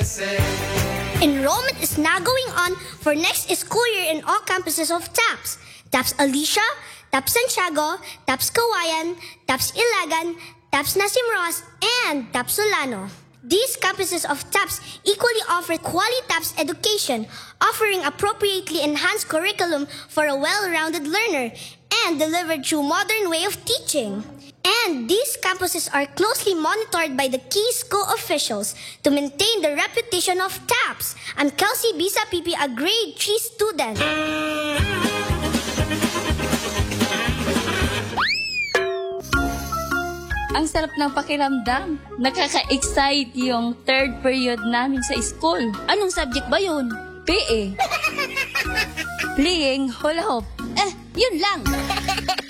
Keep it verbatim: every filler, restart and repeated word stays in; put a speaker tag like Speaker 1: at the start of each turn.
Speaker 1: Enrollment is now going on for next school year in all campuses of TAPS. TAPS Alicia, TAPS Santiago, TAPS Kawayan, TAPS Ilagan, TAPS Nasim Roas, and TAPS Solano. These campuses of TAPS equally offer quality TAPS education, offering appropriately enhanced curriculum for a well-rounded learner and delivered through modern way of teaching. And these campuses are closely monitored by the key school officials to maintain the reputation of TAPS. I'm Kelsey Bisa Pipi, a grade three student.
Speaker 2: Ang sarap ng pakiramdam. Nakaka-excite yung third period namin sa school.
Speaker 3: Anong subject ba yun?
Speaker 2: P E. Playing hula hoop.
Speaker 3: Eh, yun lang.